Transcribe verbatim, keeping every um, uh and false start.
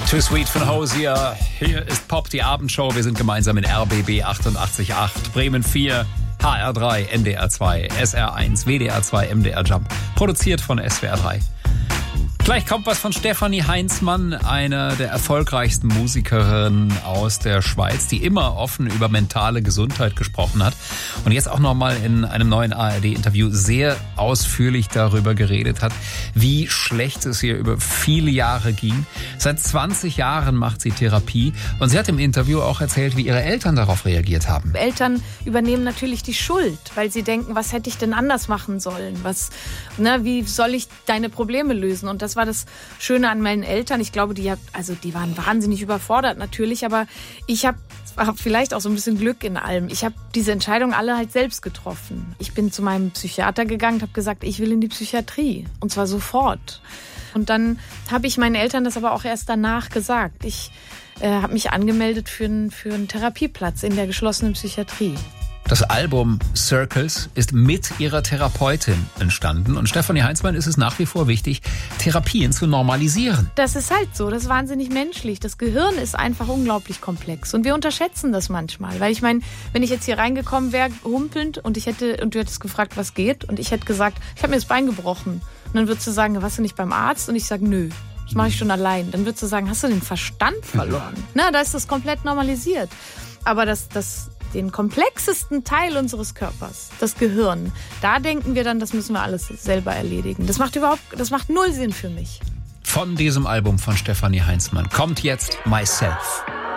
Too Sweet von Hosier. Hier ist Pop, die Abendshow. Wir sind gemeinsam in R B B achtundachtzig Komma acht, Bremen vier, H R drei, N D R zwei, S R eins, W D R zwei, M D R Jump. Produziert von S W R drei. Gleich kommt was von Stefanie Heinzmann, einer der erfolgreichsten Musikerinnen aus der Schweiz, die immer offen über mentale Gesundheit gesprochen hat und jetzt auch nochmal in einem neuen A R D-Interview sehr ausführlich darüber geredet hat, wie schlecht es ihr über viele Jahre ging. Seit zwanzig Jahren macht sie Therapie und sie hat im Interview auch erzählt, wie ihre Eltern darauf reagiert haben. Eltern übernehmen natürlich die Schuld, weil sie denken, was hätte ich denn anders machen sollen? Was, ne, wie soll ich deine Probleme lösen? Und das war das Schöne an meinen Eltern. Ich glaube, die, also die waren wahnsinnig überfordert natürlich, aber ich habe hab vielleicht auch so ein bisschen Glück in allem. Ich habe diese Entscheidung alle halt selbst getroffen. Ich bin zu meinem Psychiater gegangen und habe gesagt, ich will in die Psychiatrie und zwar sofort. Und dann habe ich meinen Eltern das aber auch erst danach gesagt. Ich äh, habe mich angemeldet für einen für einen Therapieplatz in der geschlossenen Psychiatrie. Das Album Circles ist mit ihrer Therapeutin entstanden. Und Stefanie Heinzmann ist es nach wie vor wichtig, Therapien zu normalisieren. Das ist halt so, das ist wahnsinnig menschlich. Das Gehirn ist einfach unglaublich komplex. Und wir unterschätzen das manchmal. Weil ich meine, wenn ich jetzt hier reingekommen wäre, humpelnd, und ich hätte und du hättest gefragt, was geht, und ich hätte gesagt, ich habe mir das Bein gebrochen. Und dann würdest du sagen, warst du nicht beim Arzt? Und ich sage, nö. Das mache ich schon allein. Dann würdest du sagen, hast du den Verstand verloren? Na, da ist das komplett normalisiert. Aber das, das, den komplexesten Teil unseres Körpers, das Gehirn, da denken wir dann, das müssen wir alles selber erledigen. Das macht überhaupt, das macht null Sinn für mich. Von diesem Album von Stefanie Heinzmann kommt jetzt Myself.